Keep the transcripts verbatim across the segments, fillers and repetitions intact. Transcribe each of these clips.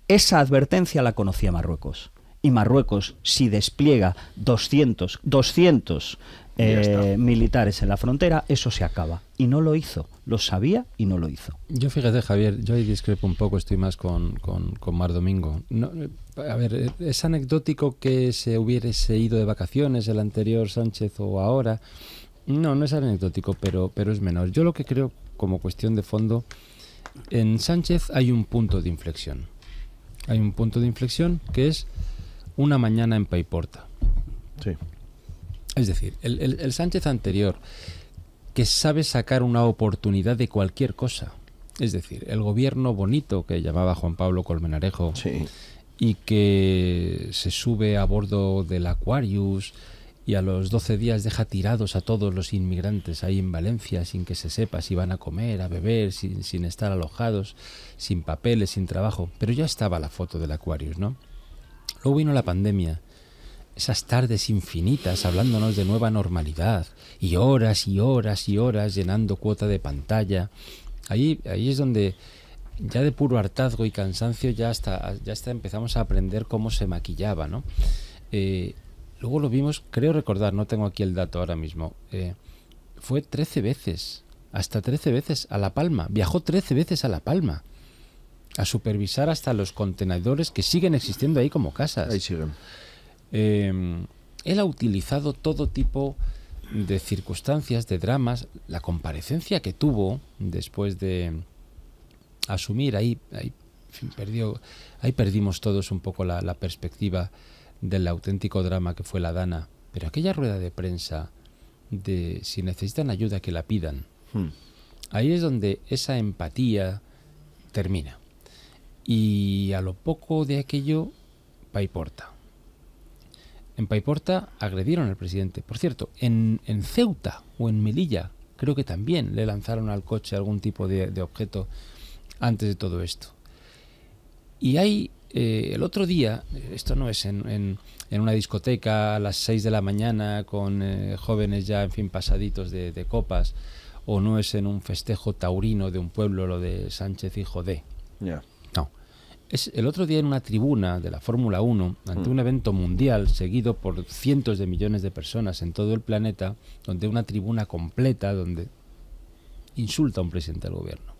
Esa advertencia la conocía Marruecos. Y Marruecos, si despliega doscientos, doscientos eh, militares en la frontera, eso se acaba. Y no lo hizo. Lo sabía y no lo hizo. Yo fíjate, Javier, yo ahí discrepo un poco, estoy más con, con, con Mar Domingo. No, a ver, es anecdótico que se hubiese ido de vacaciones el anterior Sánchez o ahora. No, no es anecdótico, pero, pero es menor. Yo lo que creo, como cuestión de fondo, en Sánchez hay un punto de inflexión. Hay un punto de inflexión que es una mañana en Paiporta. Sí. Es decir, el, el, el Sánchez anterior, que sabe sacar una oportunidad de cualquier cosa. Es decir, el gobierno bonito que llamaba Juan Pablo Colmenarejo, sí, y que se sube a bordo del Aquarius y a los doce días deja tirados a todos los inmigrantes ahí en Valencia sin que se sepa si van a comer, a beber, sin, sin estar alojados, sin papeles, sin trabajo. Pero ya estaba la foto del Aquarius, ¿no? Luego vino la pandemia, esas tardes infinitas hablándonos de nueva normalidad y horas y horas y horas llenando cuota de pantalla. Ahí, ahí es donde ya de puro hartazgo y cansancio ya hasta, ya hasta empezamos a aprender cómo se maquillaba, ¿no? Eh, luego lo vimos, creo recordar, no tengo aquí el dato ahora mismo, eh, fue trece veces, hasta trece veces a La Palma, viajó trece veces a La Palma a supervisar hasta los contenedores que siguen existiendo ahí como casas. Ahí siguen. Eh, él ha utilizado todo tipo de circunstancias, de dramas, la comparecencia que tuvo después de asumir, ahí, ahí, en fin, perdió, ahí perdimos todos un poco la, la perspectiva del auténtico drama que fue la Dana, pero aquella rueda de prensa de si necesitan ayuda que la pidan, hmm. ahí es donde esa empatía termina. Y a lo poco de aquello, Paiporta. En Paiporta agredieron al presidente. Por cierto, en, en Ceuta o en Melilla, creo que también le lanzaron al coche algún tipo de, de objeto antes de todo esto. Y hay, eh, el otro día, esto no es en, en, en una discoteca a las seis de la mañana con eh, jóvenes ya, en fin, pasaditos de, de copas, o no es en un festejo taurino de un pueblo, lo de Sánchez hijo de. Yeah. No. Es el otro día en una tribuna de la Fórmula uno, ante mm. un evento mundial seguido por cientos de millones de personas en todo el planeta, donde una tribuna completa, donde insulta a un presidente del gobierno.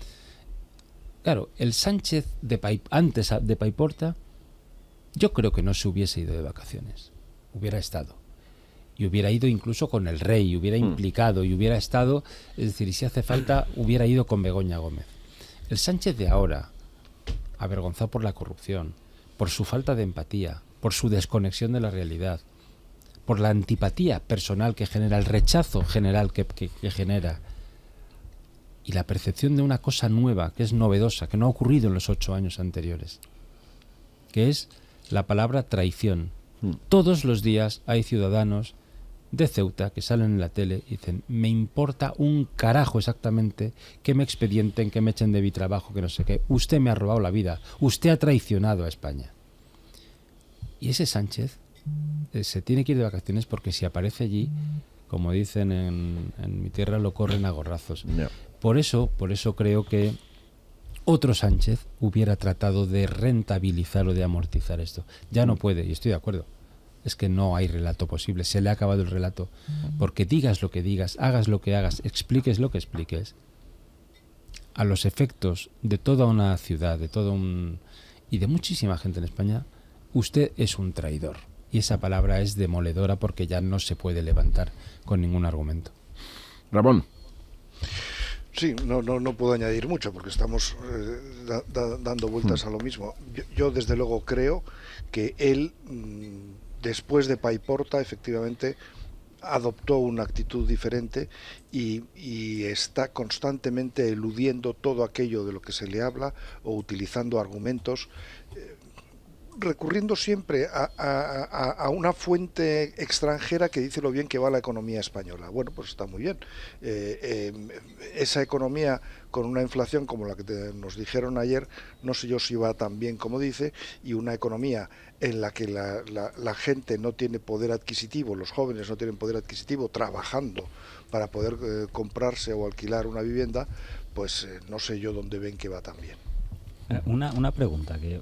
Claro, el Sánchez de Pai, antes de Paiporta, yo creo que no se hubiese ido de vacaciones, hubiera estado. Y hubiera ido incluso con el rey, hubiera mm. implicado y hubiera estado, es decir, y si hace falta, hubiera ido con Begoña Gómez. El Sánchez de ahora, avergonzado por la corrupción, por su falta de empatía, por su desconexión de la realidad, por la antipatía personal que genera, el rechazo general que, que, que genera, y la percepción de una cosa nueva, que es novedosa, que no ha ocurrido en los ocho años anteriores, que es la palabra traición. Mm. Todos los días hay ciudadanos de Ceuta que salen en la tele y dicen, me importa un carajo exactamente que me expedienten, que me echen de mi trabajo, que no sé qué. Usted me ha robado la vida, usted ha traicionado a España. Y ese Sánchez eh, se tiene que ir de vacaciones porque si aparece allí, como dicen en, en mi tierra, lo corren a gorrazos. No. Por eso, por eso creo que otro Sánchez hubiera tratado de rentabilizar o de amortizar esto. Ya no puede, y estoy de acuerdo. Es que no hay relato posible, se le ha acabado el relato. Porque digas lo que digas, hagas lo que hagas, expliques lo que expliques, a los efectos de toda una ciudad, de todo un... y de muchísima gente en España, usted es un traidor. Y esa palabra es demoledora porque ya no se puede levantar con ningún argumento. Ramón. Sí, no, no, no puedo añadir mucho porque estamos eh, da, da, dando vueltas mm. a lo mismo. Yo, yo desde luego creo que él... Mmm, después de Paiporta, efectivamente, adoptó una actitud diferente y, y está constantemente eludiendo todo aquello de lo que se le habla o utilizando argumentos, eh, recurriendo siempre a, a, a una fuente extranjera que dice lo bien que va la economía española. Bueno, pues está muy bien. Eh, eh, esa economía con una inflación como la que te, nos dijeron ayer, no sé yo si va tan bien como dice, y una economía en la que la, la, la gente no tiene poder adquisitivo, los jóvenes no tienen poder adquisitivo trabajando para poder eh, comprarse o alquilar una vivienda, pues eh, no sé yo dónde ven que va tan bien. Una, una pregunta, que